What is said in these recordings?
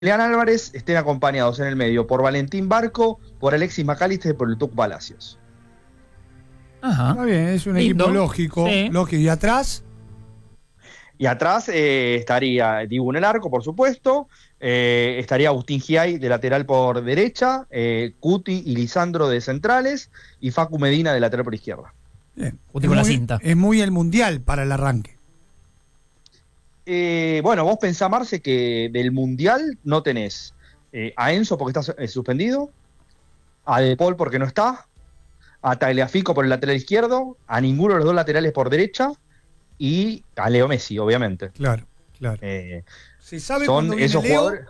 Julián Álvarez estén acompañados en el medio por Valentín Barco, por Alexis McAllister y por el Tuc Palacios. Ajá. Está bien, es un Lindo. equipo lógico, Sí. lógico. ¿Y atrás? Y atrás estaría Dibu en el arco, por supuesto. Estaría Agustín Giay de lateral por derecha, Cuti y Lisandro de centrales y Facu Medina de lateral por izquierda. Bien. Juti con la cinta. Es muy el mundial para el arranque. Bueno, vos pensá, Marce, que del Mundial no tenés a Enzo porque está suspendido, a De Paul porque no está, a Tagliafico por el lateral izquierdo, a ninguno de los dos laterales por derecha y a Leo Messi, obviamente. Claro, claro. ¿Se sabe Son cuándo viene esos Leo? jugadores.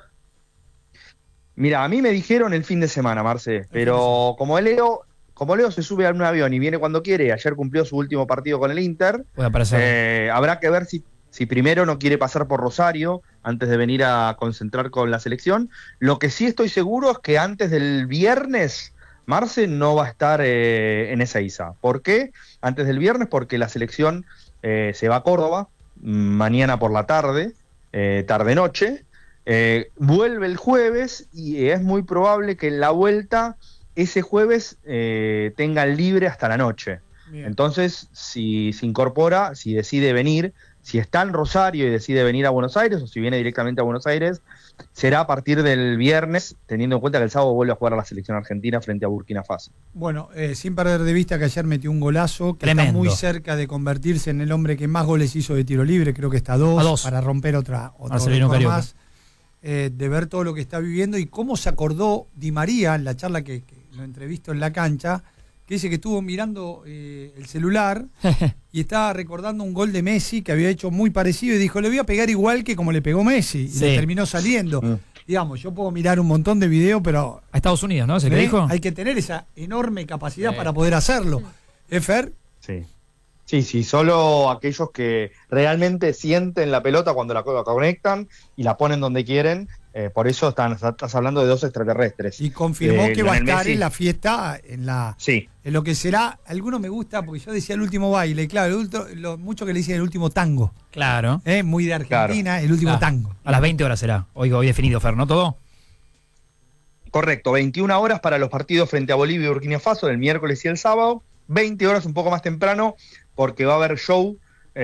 Mira, a mí me dijeron el fin de semana, Marce, pero como Leo se sube a un avión y viene cuando quiere, ayer cumplió su último partido con el Inter, Puede aparecer. habrá que ver si primero no quiere pasar por Rosario antes de venir a concentrar con la selección. Lo que sí estoy seguro es que antes del viernes, Marce no va a estar en Ezeiza. ¿Por qué? Antes del viernes, porque la selección se va a Córdoba mañana por la tarde, tarde-noche, vuelve el jueves y es muy probable que en la vuelta ese jueves tengan libre hasta la noche. Bien. Entonces, si se incorpora, si decide venir, si está en Rosario y decide venir a Buenos Aires o si viene directamente a Buenos Aires, será a partir del viernes, teniendo en cuenta que el sábado vuelve a jugar a la selección argentina frente a Burkina Faso. Bueno, sin perder de vista que ayer metió un golazo, que Tremendo. está muy cerca de convertirse en el hombre que más goles hizo de tiro libre, creo que está a dos. Para romper otro Marcelino récord Carioca. más, de ver todo lo que está viviendo y cómo se acordó Di María en la charla que lo entrevisto en la cancha, que dice que estuvo mirando el celular y estaba recordando un gol de Messi que había hecho muy parecido y dijo, le voy a pegar igual que como le pegó Messi, Sí. y le terminó saliendo. Digamos, yo puedo mirar un montón de videos, pero A Estados Unidos, ¿no? ¿Se que dijo? hay que tener esa enorme capacidad para poder hacerlo. Fer? Sí. Sí, solo aquellos que realmente sienten la pelota cuando la conectan y la ponen donde quieren. Por eso estás hablando de dos extraterrestres. Y confirmó que va a Lionel estar Messi. en la fiesta, Sí, en lo que será, alguno me gusta, porque yo decía el último baile, claro, mucho que le dicen el último tango, Claro. muy de Argentina, el último Ah, tango. A las 20 horas será. Hoy definido, Fer, ¿no? ¿Todo? correcto. 21 horas para los partidos frente a Bolivia y Burkina Faso el miércoles y el sábado. 20 horas un poco más temprano porque va a haber show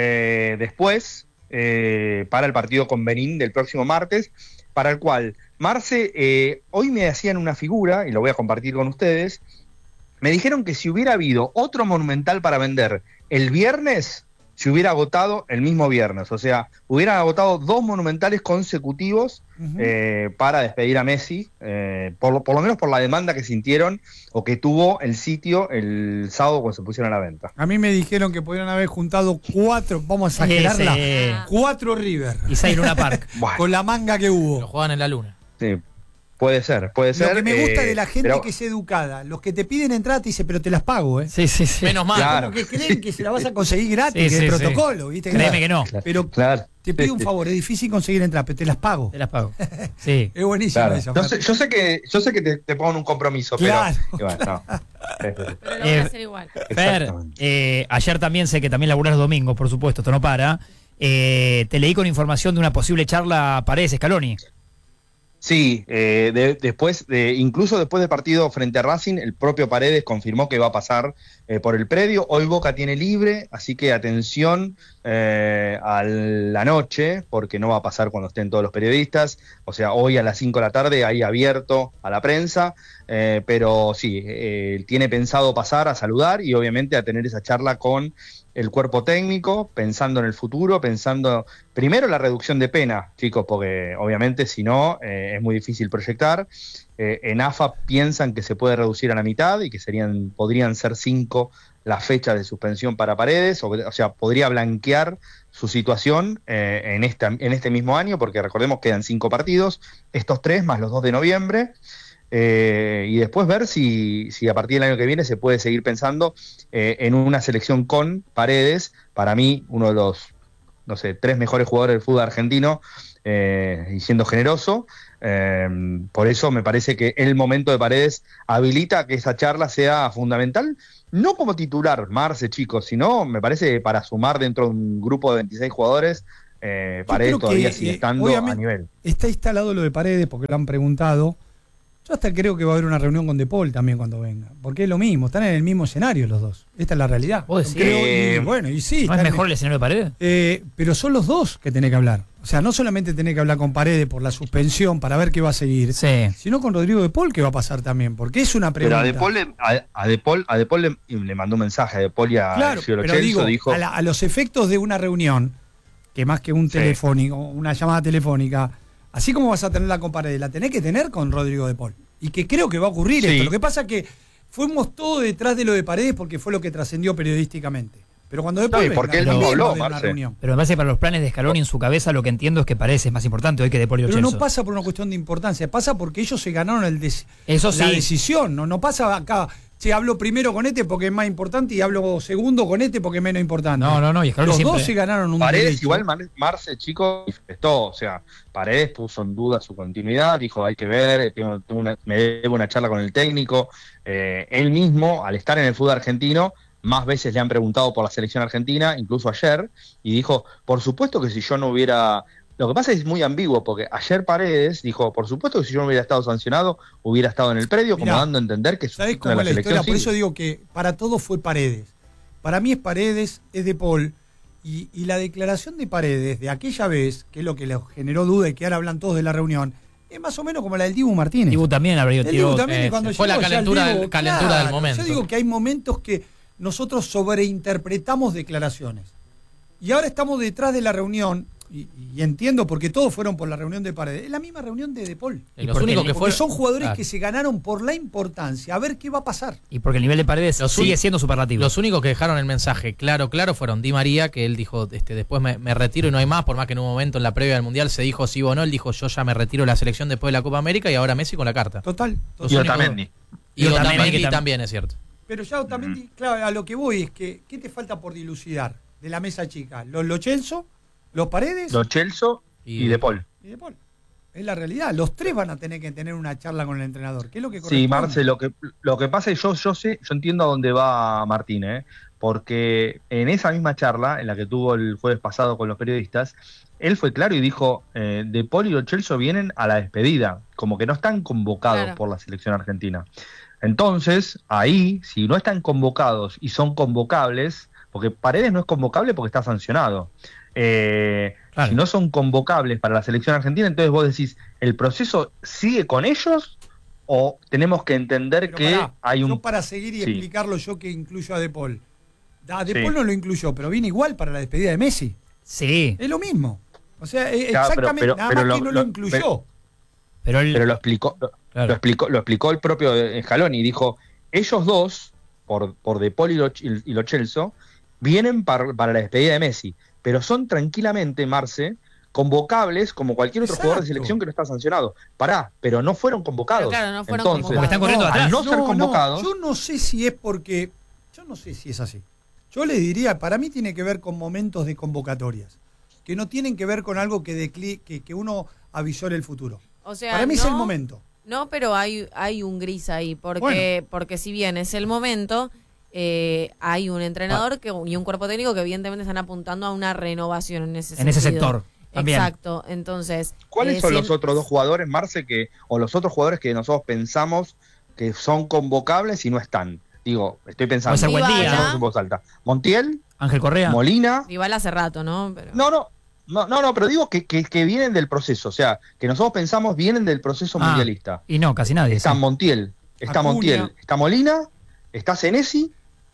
después para el partido con Benín del próximo martes, para el cual, Marce, hoy me hacían una figura, y lo voy a compartir con ustedes. Me dijeron que si hubiera habido otro Monumental para vender el viernes, se hubiera agotado el mismo viernes. O sea, hubieran agotado dos monumentales consecutivos para despedir a Messi, por lo menos por la demanda que sintieron o que tuvo el sitio el sábado cuando se pusieron a la venta. A mí me dijeron que podrían haber juntado 4, vamos a exagerarla, Ese. 4 River, Y 6 Luna Park. Bueno, con la manga que hubo. Lo juegan en la luna. sí, puede ser. Lo que me gusta de la gente pero- que es educada, los que te piden entrada te dicen, pero te las pago, Sí. Menos mal. Claro. Como que creen que se la vas a conseguir gratis, Sí, que el sí, protocolo, ¿viste? Créeme que no. Pero Claro. te pido un favor, es difícil conseguir entrada, pero te las pago. Te las pago. Sí. Es buenísimo Claro. eso. Yo sé que te pongo un compromiso, Claro, pero y bueno, no. Pero lo voy a hacer igual. Fer, Exactamente. ayer también sé que también laburás los domingos, por supuesto, esto no para. Te leí con información de una posible charla Paredes-Scaloni. Sí, incluso después del partido frente a Racing, el propio Paredes confirmó que va a pasar por el predio. Hoy Boca tiene libre, así que atención a la noche, porque no va a pasar cuando estén todos los periodistas. O sea, hoy a las 5 de la tarde, ahí abierto a la prensa. Pero sí, tiene pensado pasar a saludar y obviamente a tener esa charla con el cuerpo técnico, pensando en el futuro, pensando primero la reducción de pena, chicos, porque obviamente si no es muy difícil proyectar. En AFA piensan que se puede reducir a la mitad y que podrían ser 5 las fechas de suspensión para Paredes, o sea, podría blanquear su situación en este mismo año, porque recordemos que quedan 5 partidos, estos 3 más los 2 de noviembre. Y después ver si a partir del año que viene se puede seguir pensando en una selección con Paredes, para mí uno de los, 3 mejores jugadores del fútbol argentino, y siendo generoso. Por eso me parece que el momento de Paredes habilita que esa charla sea fundamental, no como titular, Marce, chicos, sino me parece para sumar dentro de un grupo de 26 jugadores Paredes creo todavía que, sigue estando a obviamente, nivel. Está instalado lo de Paredes porque lo han preguntado. Yo hasta creo que va a haber una reunión con De Paul también cuando venga. Porque es lo mismo, están en el mismo escenario los dos. Esta es la realidad. ¿Vos decís? Creo, y bueno, y sí. ¿No es mejor el escenario de Paredes? Pero son los dos que tenés que hablar. O sea, no solamente tenés que hablar con Paredes por la suspensión para ver qué va a seguir, Sí. sino con Rodrigo De Paul qué va a pasar también. Porque es una pregunta. Pero a De Paul le mandó un mensaje a De Paul y a Claro, Gio Lo pero Celso, digo, dijo, a los efectos de una reunión, que más que un Sí. telefónico, una llamada telefónica, así como vas a tenerla con Paredes, la tenés que tener con Rodrigo De Paul. Y que creo que va a ocurrir Sí. esto. Lo que pasa es que fuimos todos detrás de lo de Paredes porque fue lo que trascendió periodísticamente. Pero cuando De No, Paul y porque venga, él mismo hablemos habló, de una Marce. reunión. Pero me parece que para los planes de Scaloni en su cabeza lo que entiendo es que Paredes es más importante hoy que De Paul y Lo Pero Celso. no pasa por una cuestión de importancia, pasa porque ellos se ganaron Eso la sí. decisión. No pasa acá, che, hablo primero con este porque es más importante y hablo segundo con este porque es menos importante. No, y Scaloni Los siempre... dos se ganaron un Paredes derecho. igual, Marce, chicos, manifestó, o sea, Paredes puso en duda su continuidad, dijo, hay que ver, me debo una charla con el técnico. Él mismo, al estar en el fútbol argentino, más veces le han preguntado por la selección argentina, incluso ayer, y dijo, por supuesto que si yo no hubiera... Lo que pasa es muy ambiguo, porque ayer Paredes dijo, por supuesto que si yo no hubiera estado sancionado, hubiera estado en el predio, Mirá, como dando a entender que ¿sabés de cómo es la historia? Por sigue. eso digo que para todos fue Paredes. Para mí es Paredes, es De Paul. Y la declaración de Paredes de aquella vez, que es lo que le generó duda y que ahora hablan todos de la reunión, es más o menos como la del Dibu Martínez. Dibu también habría El Dibu también, sí, cuando fue la llegó ya el calentura Dibu, del- calentura del momento. Yo digo que hay momentos que nosotros sobreinterpretamos declaraciones. Y ahora estamos detrás de la reunión, y entiendo porque todos fueron por la reunión de Paredes. Es la misma reunión de Paul. Los porque únicos ni- que Porque fueron son jugadores claro. que se ganaron por la importancia. A ver qué va a pasar. Y porque el nivel de Paredes Los sigue uni- siendo superlativo. Los únicos que dejaron el mensaje claro fueron Di María, que él dijo, después me retiro y no hay más, por más que en un momento en la previa del Mundial se dijo sí o no, él dijo yo ya me retiro de la selección después de la Copa América y ahora Messi con la carta. Total. Los Y únicos- Otamendi. Y Otamendi, Otamendi que también es cierto. Pero ya también, claro, a lo que voy es que, ¿qué te falta por dilucidar de la mesa chica? Los Lo Celso, los Paredes Lo Celso y De Paul. y De Paul. Es la realidad. Los tres van a tener que tener una charla con el entrenador. ¿Qué es lo que Sí, corresponde? Marce, lo que pasa es que yo entiendo a dónde va Martín, porque en esa misma charla, en la que tuvo el jueves pasado con los periodistas, él fue claro y dijo, De Paul y Lo Celso vienen a la despedida, como que no están convocados Claro. por la selección argentina. Entonces, ahí, si no están convocados y son convocables, porque Paredes no es convocable porque está sancionado, Claro. si no son convocables para la selección argentina, entonces vos decís, ¿el proceso sigue con ellos o tenemos que entender Pero que pará, hay un... yo para seguir y Sí. explicarlo yo que incluyo a De Paul. A De Sí. Paul no lo incluyó, pero viene igual para la despedida de Messi. Sí, Es lo mismo. O sea, Claro, exactamente, pero nada más que no lo pero- incluyó. pero él... Pero lo explicó, Claro. lo explicó el propio Scaloni y dijo, ellos dos, por De Paul y Lo Celso, vienen para la despedida de Messi, pero son tranquilamente, Marce, convocables como cualquier otro jugador de Exacto. selección que no está sancionado. Pero no fueron convocados. Pero claro, no fueron Entonces, convocados. Porque están corriendo atrás. al no ser convocados... Yo no sé si es porque. Yo no sé si es así. Yo le diría, para mí tiene que ver con momentos de convocatorias, que no tienen que ver con algo que uno avisore el futuro. O sea, Para mí es no- el momento. No, pero hay un gris ahí, porque, Bueno. porque si bien es el momento, hay un entrenador y un cuerpo técnico que evidentemente están apuntando a una renovación en ese En ese sentido. sector, también. Exacto, entonces... ¿Cuáles son si los otros dos jugadores, Marce, o los otros jugadores que nosotros pensamos que son convocables y no están? Digo, estoy pensando. Puede ser buen día. pensamos en voz alta. Montiel, Ángel Correa. Molina. Rival hace rato, ¿no? Pero... No, pero digo que vienen del proceso. O sea, que nosotros pensamos vienen del proceso Ah, mundialista. Y no, casi nadie. Está sí. Montiel, Acuña. está Molina, está Senesi.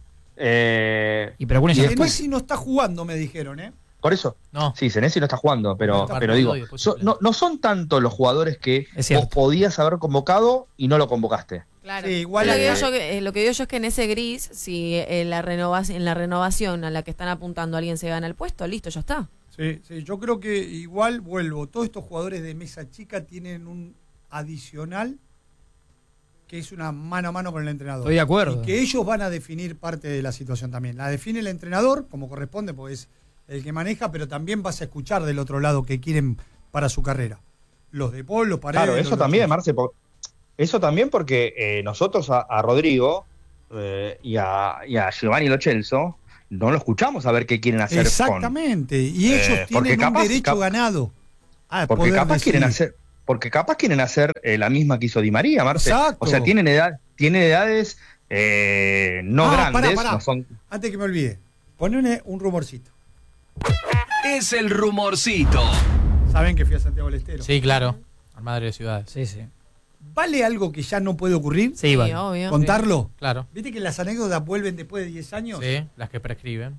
Y pero Acuña y ya después- Messi no está jugando, me dijeron, ¿eh? Por eso. No. Sí, Senesi no está jugando, pero, No está pero jugando digo, y después so- suplente. no son tantos los jugadores que Es vos cierto. podías haber convocado y no lo convocaste. Claro. Sí, igual lo, que acá- digo yo, lo que digo yo es que en ese gris, si en la renovación a la que están apuntando alguien se gana el puesto, listo, ya está. Sí, yo creo que igual vuelvo. Todos estos jugadores de mesa chica tienen un adicional que es una mano a mano con el entrenador. Estoy de acuerdo. Y que ellos van a definir parte de la situación también. La define el entrenador, como corresponde, porque es el que maneja, pero también vas a escuchar del otro lado que quieren para su carrera. Los de Paul, los Paredes. Claro, eso los también, López. Marce. Eso también porque nosotros a Rodrigo y a Giovanni Lo Celso no lo escuchamos a ver qué quieren hacer. Exactamente, y ellos tienen un derecho ganado a porque poder capaz quieren decidir. quieren hacer la misma que hizo Di María, Marce. Exacto. O sea, tienen edades no grandes. Pará. No son... Antes que me olvide, poneme un rumorcito. Es el rumorcito. Saben que fui a Santiago del Estero. Sí, claro. Al Madre de Ciudades. Sí, sí. ¿Vale algo que ya no puede ocurrir? Sí, Sí, vale. obvio. ¿Contarlo? Claro. ¿Viste que las anécdotas vuelven después de 10 años? Sí, las que prescriben.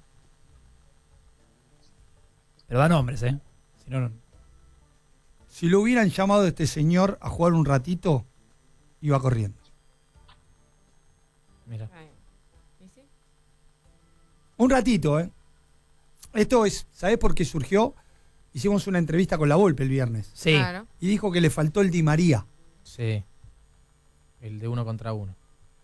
Pero da nombres, ¿eh? Si no, no. Si lo hubieran llamado a este señor a jugar un ratito, iba corriendo. Mira. ¿Y sí? Un ratito, ¿eh? Esto es, ¿sabés por qué surgió? Hicimos una entrevista con la Volpe el viernes Sí. Claro. y dijo que le faltó el Di María. Sí. El de 1 contra 1.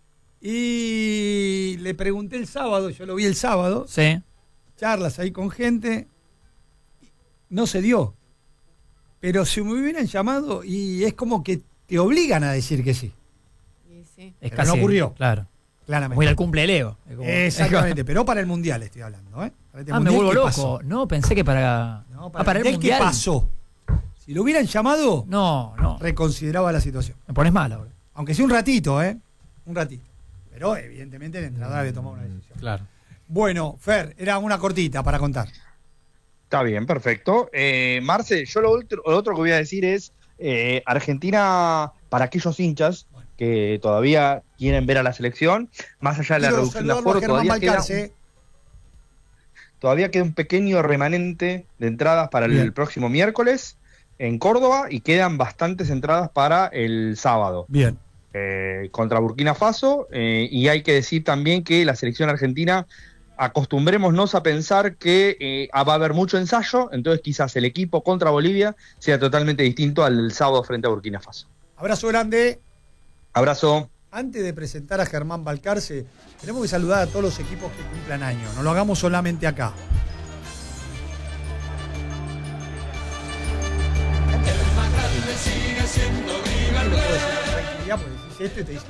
Y le pregunté el sábado, yo lo vi el sábado, Sí. charlas ahí con gente, no se dio. Pero si me hubieran llamado, y es como que te obligan a decir que sí, Y sí. Es Pero no ocurrió. Claro. claramente. Muy al cumple de Leo. Es como- Exactamente, pero para el Mundial estoy hablando, ¿eh? Para este Ah, me Mundial, vuelvo ¿qué loco. pasó? No, pensé que para. No, para el ¿qué Mundial. pasó? Si lo hubieran llamado, No. reconsideraba la situación. Me pones mal ahora. Aunque sea un ratito, ¿eh? Un ratito. Pero evidentemente el entrenador había tomado una decisión. Claro. Bueno, Fer, era una cortita para contar. Está bien, perfecto. Marce, yo lo otro que voy a decir es, Argentina, para aquellos hinchas que todavía quieren ver a la selección, más allá de la Quiero reducción de saludarlo a aforo, Germán todavía Balcarce. queda un pequeño remanente de entradas para Bien. el próximo miércoles en Córdoba y quedan bastantes entradas para el sábado. Bien. Contra Burkina Faso, y hay que decir también que la selección argentina, acostumbrémonos a pensar que va a haber mucho ensayo, entonces quizás el equipo contra Bolivia sea totalmente distinto al sábado frente a Burkina Faso. Abrazo grande. Abrazo. Antes de presentar a Germán Balcarce, tenemos que saludar a todos los equipos que cumplan año. No lo hagamos solamente acá. Tranquilidad, porque decís esto y te dice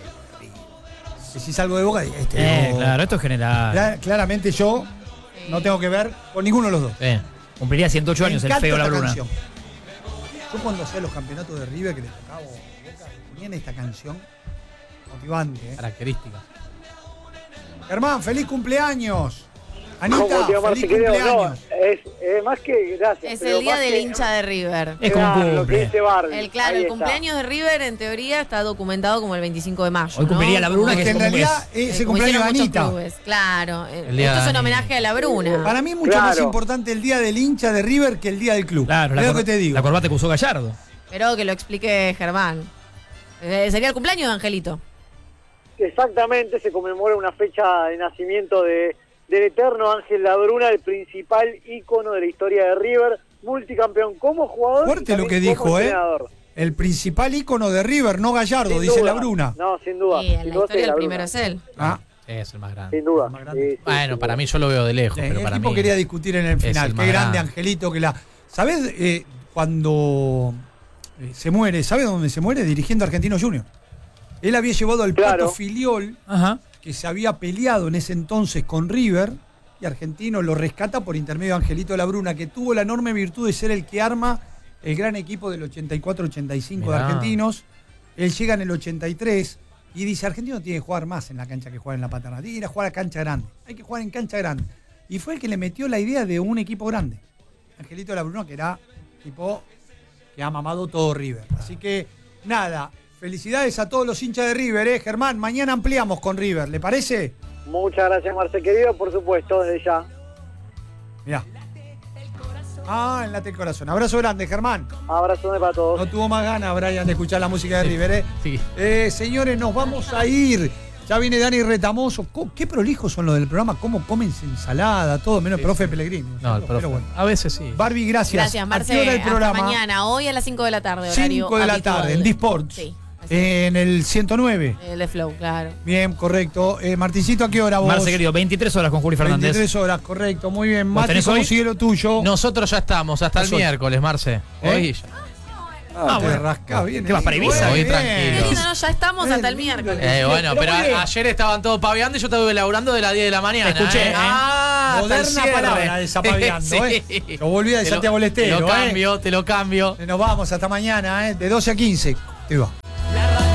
decís algo de Boca, no. Claro, esto es general. Claramente yo no tengo que ver con ninguno de los dos. Sí. Cumpliría 108 Me años el encanta feo la esta Bruna. canción. Yo cuando hacía los campeonatos de River que les tocaba Boca, ponían esta canción motivante. Características. Germán, feliz cumpleaños. Anita, ¿Cómo te va, feliz Marce, querido? No, cumpleaños. es más que gracias. Es pero el día más del que- hincha de River. Es como un Claro, lo que cumple. dice Barbie. Claro, Ahí el está. cumpleaños de River en teoría está documentado como el 25 de mayo. Hoy cumpliría la Bruna, Porque que es en como realidad es. ese como cumpleaños de hicieron muchos Anita. clubes. Claro. El día Esto es de un homenaje a la Bruna. Para mí es mucho más Claro. importante el día del hincha de River que el día del club. Claro, Es lo que te digo. la corbata que usó Gallardo. Pero que lo explique Germán. Sería el cumpleaños de Angelito. Exactamente, se conmemora una fecha de nacimiento del eterno Ángel Labruna, el principal ícono de la historia de River, multicampeón como jugador. Fuerte y lo que también como dijo, ¿eh? entrenador. El principal ícono de River, no Gallardo, Sin dice duda. la Bruna. No, sin duda. Y en Sin la duda historia el Labruna. primero es él. Ah, Es el más grande. Sin duda. El más grande. Sí, Bueno, sin para duda. mí yo lo veo de lejos, el pero para equipo mí. quería discutir en el es final. el Qué más grande grande. Angelito que la. ¿Sabés cuando se muere? ¿Sabe dónde se muere? Dirigiendo a Argentinos Juniors. Él había llevado al Claro. Pato Filiol, Ajá. que se había peleado en ese entonces con River, y Argentino lo rescata por intermedio de Angelito Labruna, que tuvo la enorme virtud de ser el que arma el gran equipo del 84-85 de Mirá. Argentinos. Él llega en el 83 y dice, Argentino tiene que jugar más en la cancha que jugar en la Paterna, tiene que ir a jugar a cancha grande, hay que jugar en cancha grande. Y fue el que le metió la idea de un equipo grande. Angelito Labruna, que era tipo que ha mamado todo River. Así que, nada, felicidades a todos los hinchas de River, Germán. Mañana ampliamos con River, ¿le parece? Muchas gracias, Marce, querido, por supuesto, desde ya. Mirá. Ah, en Late el Corazón. Abrazo grande, Germán. Abrazo para todos. No tuvo más ganas, Brian, de escuchar la música de River, Sí. Señores, nos vamos a ir. Ya viene Dani Retamoso. Qué prolijos son los del programa, cómo comen ensalada, todo, menos el profe Pellegrini. No, el Pero profe. bueno. A veces sí. Barbie, gracias. Gracias, ¿A Marce. qué hora el Hasta programa? mañana, hoy a las 5 de la tarde. Horario 5 de la habitual. tarde, en D-Sports. Sí. así es. En el 109. El de Flow, claro. Bien, correcto. Martincito, ¿a qué hora vos? Marce, querido, 23 horas con Juli Fernández. 23 horas, correcto. Muy bien. ¿Vos Mati, tenés ¿cómo hoy? sigue lo tuyo? Nosotros ya estamos hasta el Pasó. miércoles, Marce. Hoy ya. Ah, bueno. te rascás bien. ¿Qué vas para Ibiza? Hoy Bien. tranquilo. Querido, no, ya estamos hasta el miércoles. Bueno, Pero pero muy bien. ayer estaban todos paveando y yo estaba laburando de las 10 de la mañana. Te escuché, ¿eh? Ah, hasta el Moderna cierre. palabra desapaviando, Sí. Lo volví a de Santiago del Estero, Te lo cambio. Nos vamos hasta mañana, de 12 a 15. Te va.